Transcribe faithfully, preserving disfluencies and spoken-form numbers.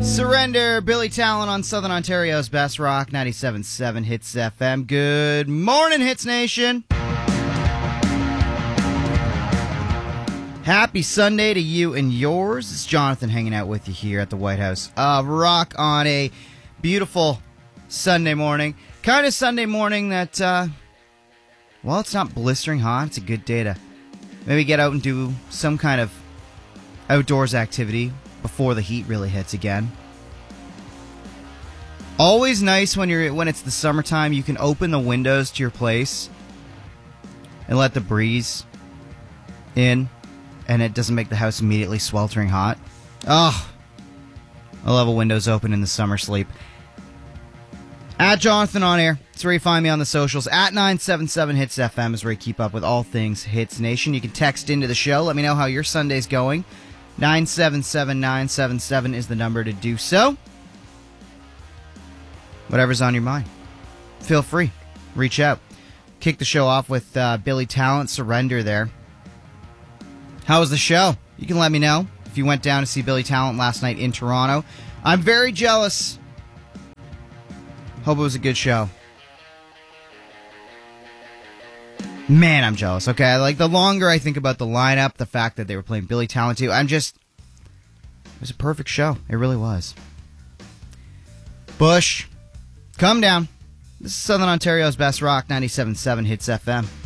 Surrender, Billy Talent on Southern Ontario's Best Rock, ninety-seven point seven Hits F M. Good morning, Hits Nation. Happy Sunday to you and yours. It's Jonathan hanging out with you here at the White House of Rock on a beautiful Sunday morning. Kind of Sunday morning that, uh, well, it's not blistering hot. It's a good day to maybe get out and do some kind of outdoors activity before the heat really hits again. Always nice when you're when it's the summertime. You can open the windows to your place and let the breeze in, and it doesn't make the house immediately sweltering hot. Oh, I love a windows open in the summer sleep. At Jonathan on air. That's where you find me on the socials. At nine seven seven Hits F M is where you keep up with all things Hits Nation. You can text into the show. Let me know how your Sunday's going. nine seven seven nine seven seven is the number to do so. Whatever's on your mind, feel free. Reach out. Kick the show off with uh, Billy Talent, Surrender there. How was the show? You can let me know if you went down to see Billy Talent last night in Toronto. I'm very jealous. Hope it was a good show. Man, I'm jealous. Okay, like the longer I think about the lineup, the fact that they were playing Billy Talent too, I'm just... It was a perfect show. It really was. Bush, come down. This is Southern Ontario's Best Rock, ninety-seven point seven Hits F M.